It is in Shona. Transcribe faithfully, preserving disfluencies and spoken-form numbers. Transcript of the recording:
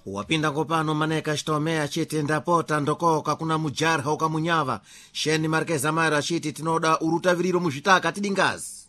wapinda ngopano maneka chitomea achiti ndapota ndokoka kuna mujarha ukamunyava sheni markeza mairo achiti tinoda urutaviriro muzvitaka tidingazi